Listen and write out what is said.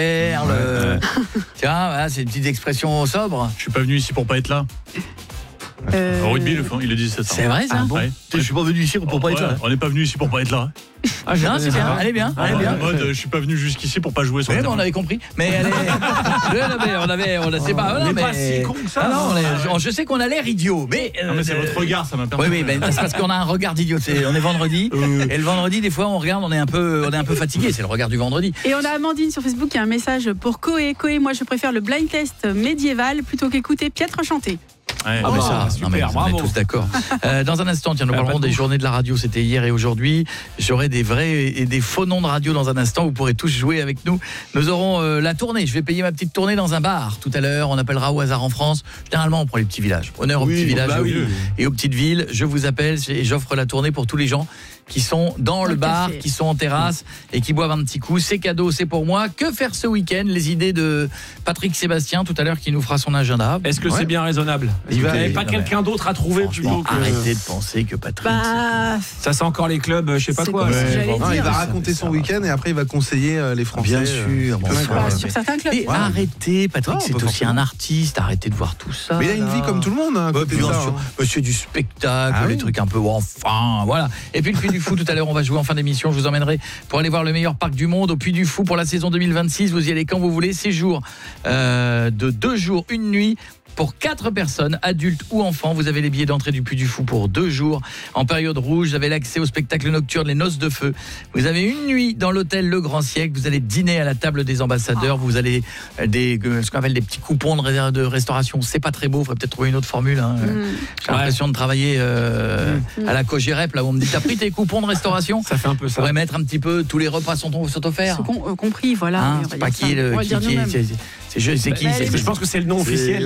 Tiens, voilà, c'est une petite expression sobre. Je suis pas venu ici pour pas être là. Au rugby, il a dit ça. C'est vrai ça. Ah bon ouais. Je suis pas venu ici pour pas être là. On n'est pas venu ici pour pas être là. Non, c'est bien, elle est bien. En mode, je suis pas venu jusqu'ici pour pas jouer sur le Oui, terrain. on avait compris. Mais elle est. C'est pas. On n'est pas si con que ça. Je sais qu'on a l'air idiot, mais. Non, mais c'est votre regard, ça m'a permis. Oui, mais c'est parce qu'on a un regard d'idiot. On est vendredi, et le vendredi, des fois, on regarde, on est un peu fatigué. C'est le regard du vendredi. Et on a Amandine sur Facebook qui a un message pour Koé. Koé, moi je préfère le blind test médiéval plutôt qu'écouter Pietre chanter. Ouais, Ah, mais ça, super, non, mais on bravo. est tous d'accord. Dans un instant, tiens, nous parlerons des journées de la radio. C'était hier et aujourd'hui. J'aurai des vrais et des faux noms de radio dans un instant. Vous pourrez tous jouer avec nous. Nous aurons la tournée. Je vais payer ma petite tournée dans un bar. Tout à l'heure, on appellera au hasard en France. Généralement, on prend les petits villages. Honneur aux petits villages et aux petites villes. Je vous appelle et j'offre la tournée pour tous les gens qui sont dans le bar, qui sont en terrasse et qui boivent un petit coup. C'est cadeau, c'est pour moi. Que faire ce week-end? Les idées de Patrick Sébastien tout à l'heure qui nous fera son agenda. Est-ce que c'est bien raisonnable? Il n'y avait pas quelqu'un d'autre à trouver plutôt que... Arrêtez de penser que Patrick... Ça sent encore les clubs, je sais pas quoi. Il va raconter son week-end et après il va conseiller les Français. Bien sûr. Sur certains clubs. Et arrêtez, Patrick, c'est aussi un artiste. Arrêtez de voir tout ça. Mais il a une vie comme tout le monde. C'est du spectacle, les trucs un peu enfin, voilà. Et puis le Puy du Fou, tout à l'heure, on va jouer en fin d'émission. Je vous emmènerai pour aller voir le meilleur parc du monde au Puy du Fou pour la saison 2026. Vous y allez quand vous voulez. Séjour de 2 jours, 1 nuit. Pour 4 personnes, adultes ou enfants, vous avez les billets d'entrée du Puy du Fou pour 2 jours. En période rouge, vous avez l'accès au spectacle nocturne Les Noces de Feu. Vous avez 1 nuit dans l'hôtel Le Grand Siècle. Vous allez dîner à la table des ambassadeurs. Vous allez ce qu'on appelle des petits coupons de restauration. C'est pas très beau, il faudrait peut-être trouver une autre formule. Hein. J'ai l'impression de travailler à la Cogerep, là où on me dit, t'as pris tes coupons de restauration? Ça fait un peu ça. On pourrait mettre un petit peu, tous les repas sont offerts. Compris, voilà. C'est pas qui est le... C'est qui? Je pense que c'est le nom officiel.